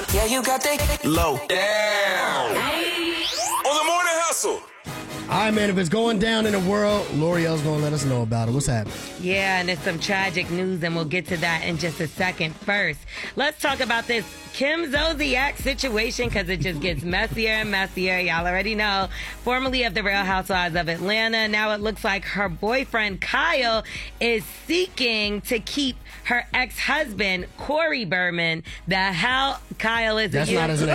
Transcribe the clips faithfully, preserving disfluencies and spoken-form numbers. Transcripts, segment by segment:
on. Yeah, you got that low down. On the morning hustle. All right, man, if it's going down in the world, L'Oreal's going to let us know about it. What's happening? Yeah, and it's some tragic news, and we'll get to that in just a second. First, let's talk about this Kim Zolciak situation, because it just gets messier and messier. Y'all already know. Formerly of the Real Housewives of Atlanta, now it looks like her boyfriend, Kyle, is seeking to keep her ex-husband, Corey Berman, the hell Kyle is. That's not his name.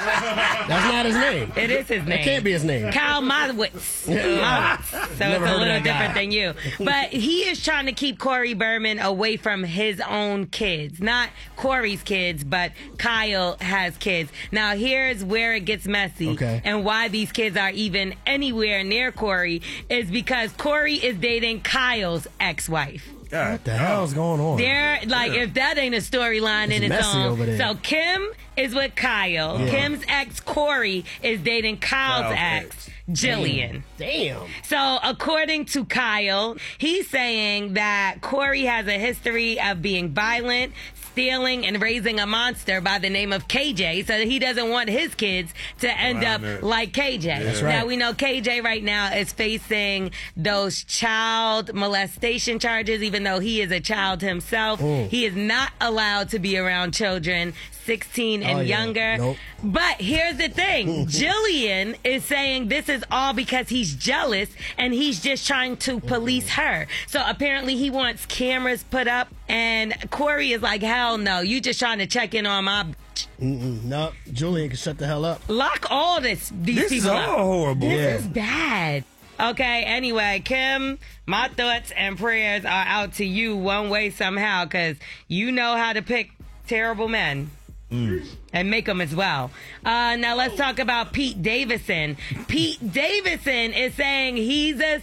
That's not his name. It is his name. It can't be his name. Kyle Moskowitz. Moskowitz. So Never it's a heard of little that different guy. than you. But he is trying to keep Corey Berman away from his own kids. Not Corey's kids, but Kyle has kids. Now, here's where it gets messy. Okay. And why these kids are even anywhere near Corey is because Corey is dating Kyle's ex-wife. God, What the hell is going on? They're like, Yeah. if that ain't a storyline in It's its messy own. over there. So Kim is with Kyle. Yeah. Kim's ex Corey is dating Kyle's Kyle's ex, Jillian. Damn. So according to Kyle, he's saying that Corey has a history of being violent, stealing, and raising a monster by the name of K J, so that he doesn't want his kids to end Around up it. like K J. That's right. Now, we know K J right now is facing those child molestation charges, even though he is a child himself. Mm. He is not allowed to be around children sixteen and Oh, yeah. younger. Nope. But here's the thing. Jillian is saying this is all because he's jealous and he's just trying to police her. So apparently he wants cameras put up, and Corey is like, hell no, you just trying to check in on my... Mm-mm. No, Julian can shut the hell up. Lock all this these This is people all up. horrible. This Yeah. is bad. Okay, anyway, Kim, my thoughts and prayers are out to you one way somehow, because you know how to pick terrible men. And make them as well. Uh, now let's talk about Pete Davidson. Pete Davidson is saying he's a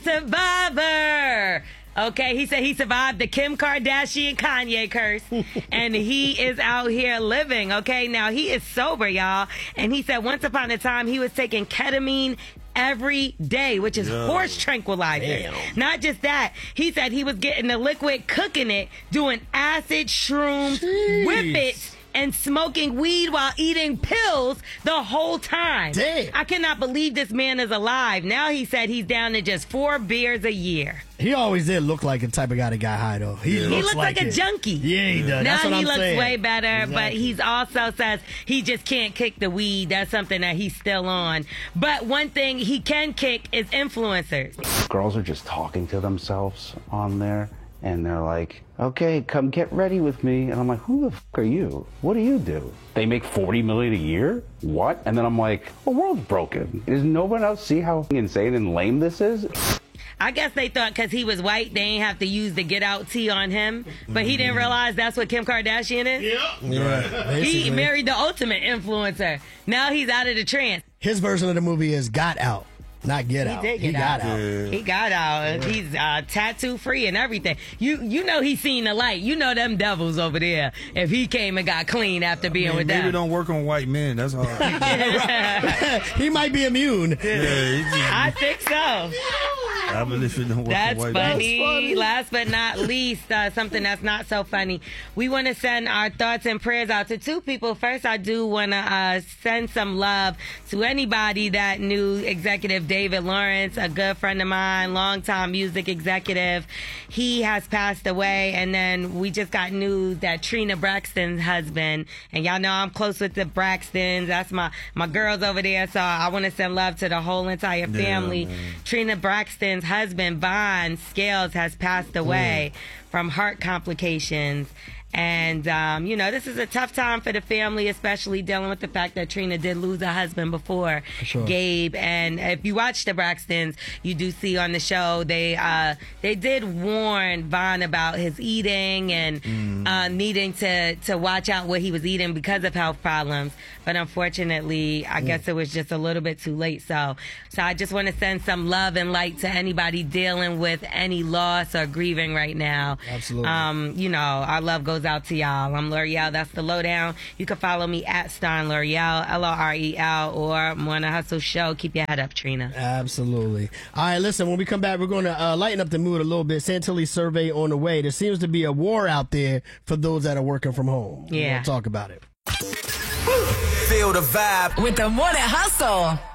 survivor. Okay, he said he survived the Kim Kardashian Kanye curse, and he is out here living. Okay, now he is sober, y'all, and he said once upon a time he was taking ketamine every day, which is Yeah. horse tranquilizer. Damn. Not just that, he said he was getting the liquid, cooking it, doing acid, shrooms, Jeez. whippets, and smoking weed while eating pills the whole time. Damn. I cannot believe this man is alive. Now he said he's down to just four beers a year. He always did look like the type of guy that got high, though. He, Yeah. looks He looks like, a it. junkie. Yeah, he does. Now That's what he I'm looks saying. way better, but Exactly. he's also says he just can't kick the weed. That's something that he's still on. But one thing he can kick is influencers. Girls are just talking to themselves on there, and they're like, okay, come get ready with me. And I'm like, who the f*** are you? What do you do? They make forty million a year? What? And then I'm like, the world's broken. Does no one else see how insane and lame this is? I guess they thought because he was white, they ain't have to use the get out tea on him. But he didn't realize that's what Kim Kardashian is. Yeah, He basically. married the ultimate influencer. Now he's out of the trance. His version of the movie is Got Out, not Get He Out. did he get got out. out. He got out. He's uh, tattoo free and everything. You you know he's seen the light. You know them devils over there. If he came and got clean after being Man, with maybe it them. don't work on white men. That's hard. He might be immune. yeah, it's just, I think so. I believe it don't work That's on white men. funny. funny. Last but not least, uh, something that's not so funny. We want to send our thoughts and prayers out to two people. First, I do want to uh, send some love to anybody that knew Executive David Lawrence, a good friend of mine, longtime music executive. He has passed away, and then we just got news that Trina Braxton's husband, and y'all know I'm close with the Braxtons. That's my my girls over there, so I want to send love to the whole entire family. man. Trina Braxton's husband, Vaughn Scales, has passed away from heart complications. And, um, you know, this is a tough time for the family, especially dealing with the fact that Trina did lose a husband before, sure. Gabe. And if you watch the Braxtons, you do see on the show, they uh, they did warn Vaughn about his eating and Mm. uh, needing to, to watch out what he was eating because of health problems. But unfortunately, I guess it was just a little bit too late. So, so I just want to send some love and light to anybody dealing with any loss or grieving right now. Absolutely. Um, you know, our love goes out to y'all. I'm L'Oreal. That's the lowdown. You can follow me at Stein L'Oreal, L O R E L, or Morning Hustle Show. Keep your head up, Trina. Absolutely. All right, listen, when we come back, we're going to uh, lighten up the mood a little bit. Santilli survey on the way. There seems to be a war out there for those that are working from home. We're Yeah. gonna talk about it. Feel the vibe with the Morning Hustle.